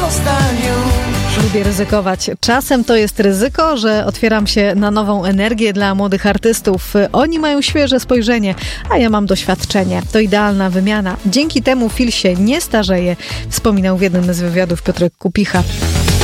Zostań już. Lubię ryzykować. Czasem to jest ryzyko, że otwieram się na nową energię dla młodych artystów. Oni mają świeże spojrzenie, a ja mam doświadczenie. To idealna wymiana. Dzięki temu Phil się nie starzeje, wspominał w jednym z wywiadów Piotrek Kupicha.